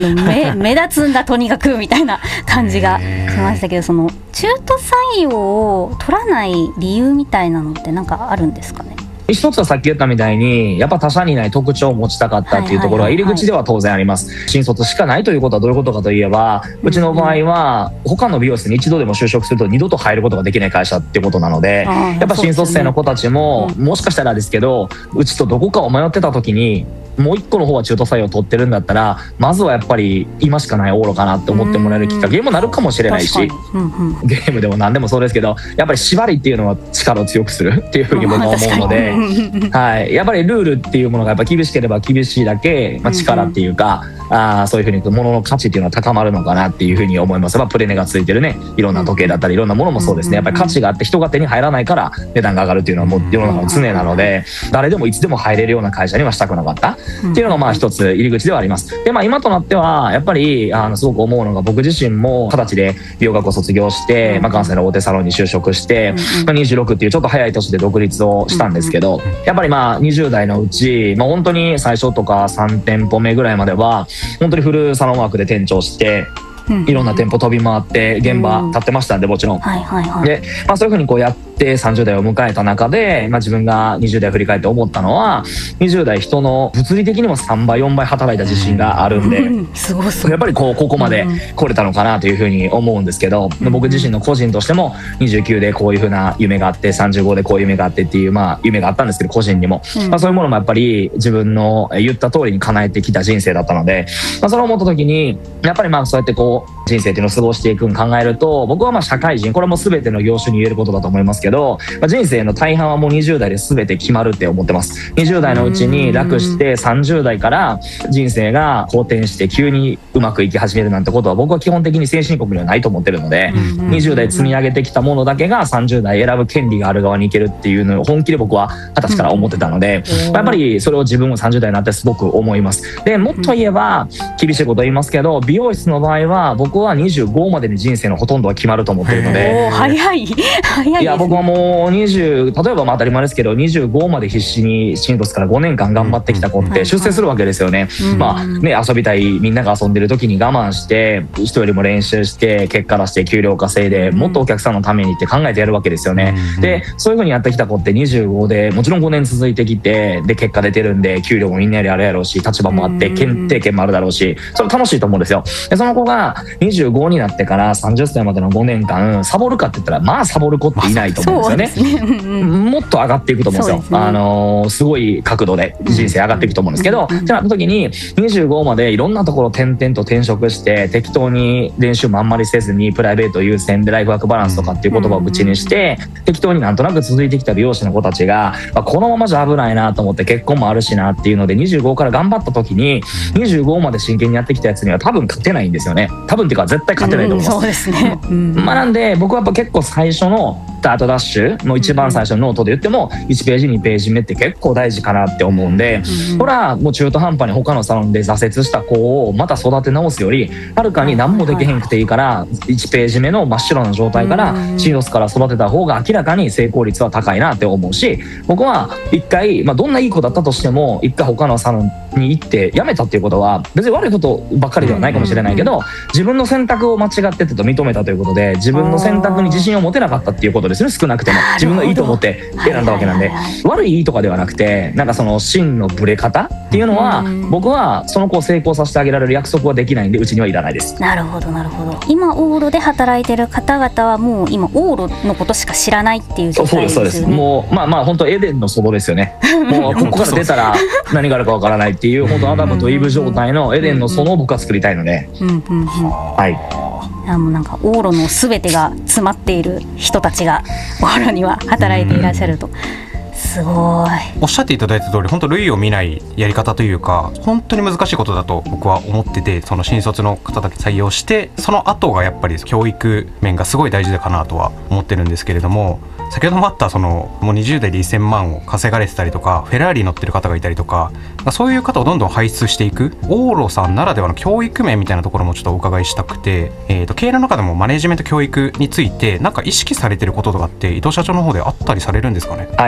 目立つんだとにかくみたいな感じがしましたけど、その中途採用を取らない理由みたいなのって何かあるんですかね。 一つはさっき言ったみたいにやっぱ他社にない特徴を持ちたかったっていうところは入り口では当然あります。新卒しかないということはどういうことかといえば、うちの場合は他の美容室に一度でも就職すると二度と入ることができない会社っていうことなので、やっぱ新卒生の子たちももしかしたらですけど、うちとどこかを迷ってた時にもう一個の方は中途採用を取ってるんだったら、まずはやっぱり今しかない往路かなって思ってもらえるきっかけにもなるかもしれないし、ゲームでも何でもそうですけど、やっぱり縛りっていうのは力を強くするっていうふうに僕は思うので、はい、やっぱりルールっていうものがやっぱ厳しければ厳しいだけ、力っていうか、そういうふうに物の価値っていうのは高まるのかなっていうふうに思います。プレネがついてるね、いろんな時計だったりいろんなものもそうですね。やっぱり価値があって人が手に入らないから値段が上がるっていうのはもう世の中の常なので、誰でもいつでも入れるような会社にはしたくなかったっていうのが一つ入り口ではあります。で、今となってはやっぱりすごく思うのが、僕自身も20歳で美容学を卒業して、関西の大手サロンに就職して、26っていうちょっと早い年で独立をしたんですけど、やっぱり20代のうち、本当に最初とか3店舗目ぐらいまでは本当にフルサロンワークで店長して、いろんな店舗飛び回って現場立ってましたんで、もちろん。で、そういうふうにやって30代を迎えた中で、自分が20代を振り返って思ったのは、20代人の物理的にも3倍4倍働いた自信があるんで、やっぱりここまで来れたのかなというふうに思うんですけど、僕自身の個人としても29でこういうふうな夢があって、35でこういう夢があってっていう夢があったんですけど、個人にも、そういうものもやっぱり自分の言った通りに叶えてきた人生だったので、それを思った時にやっぱりそうやって人生っていうのを過ごしていくのを考えると、僕は社会人、これも全ての業種に言えることだと思いますけど、人生の大半はもう20代で全て決まるって思ってます。20代のうちに楽して30代から人生が好転して急にうまくいき始めるなんてことは、僕は基本的に先進国にはないと思ってるので、20代積み上げてきたものだけが30代選ぶ権利がある側に行けるっていうのを本気で僕は20歳から思ってたので、やっぱりそれを自分も30代になってすごく思います。で、もっと言えば厳しいこと言いますけど、美容室の場合は僕は25までに人生のほとんどは決まると思ってるので。 早いいや、僕はもう20、例えば当たり前ですけど、25まで必死に新卒から5年間頑張ってきた子って出世するわけですよね。遊びたい、みんなが遊んでる時に我慢して人よりも練習して結果出して給料稼いで、もっとお客さんのためにって考えてやるわけですよね。で、そういう風にやってきた子って25でもちろん5年続いてきて、で結果出てるんで給料もみんなよりあるやろうし、立場もあって決定権もあるだろうし、それ楽しいと思うんですよ。で、その子が25になってから30歳までの5年間サボるかって言ったら、サボる子っていないと思うんですよね。もっと上がっていくと思うんですよ。すごい角度で人生上がっていくと思うんですけど、じゃあ時に25までいろんなところ転々と転職して適当に練習もあんまりせずにプライベート優先でライフワークバランスとかっていう言葉を口にして適当になんとなく続いてきた美容師の子たちが、このままじゃ危ないなと思って結婚もあるしなっていうので25から頑張った時に25まで真剣にやってきたやつには多分勝てないんですよね。多分っていうか絶対勝てないと思います。 そうですね。 なんで僕はやっぱ結構最初のスタートダッシュの一番最初のノートで言っても1ページ2ページ目って結構大事かなって思うんで、これはもう中途半端に他のサロンで挫折した子をまた育て直すより、はるかに何もできへんくていいから1ページ目の真っ白な状態から新卒から育てた方が明らかに成功率は高いなって思うし、僕は一回どんないい子だったとしても一回他のサロンに行って辞めたっていうことは別に悪いことばっかりではないかもしれないけど、自分の選択を間違っててと認めたということで、自分の選択に自信を持てなかったっていうことですね。少なくても自分のいいと思って選んだわけなんで、悪いいいとかではなくて、その芯のブレ方っていうのは僕はその子を成功させてあげられる約束はできないんで、うちにはいらないです。 なるほどなるほど。今オーロで働いてる方々はもう今オーロのことしか知らないっていう状態ですよね。 そうです。もう本当エデンの園ですよね。もうここから出たら何があるかわからないっていう本当アダムとイブ状態のエデンの園を僕は作りたいので、はい。 もうオーロのすべてが詰まっている人たちがオーロには働いていらっしゃると。すごい。 おっしゃっていただいた通り、本当類を見ないやり方というか、本当に難しいことだと僕は思ってて、その新卒の方だけ採用してその後がやっぱり教育面がすごい大事だかなとは思ってるんですけれども、先ほどもあったもう20代で1000万を稼がれてたりとか、フェラーリ乗ってる方がいたりとか、そういう方をどんどん輩出していくオーロさんならではの教育面みたいなところもちょっとお伺いしたくて、経営の中でもマネジメント教育について意識されてることとかって伊藤社長の方であったりされるんですかね。 美容師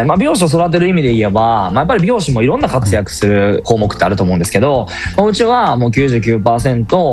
師を育てる意味で言えば、やっぱり美容師もいろんな活躍する項目ってあると思うんですけど、うちはもう 99%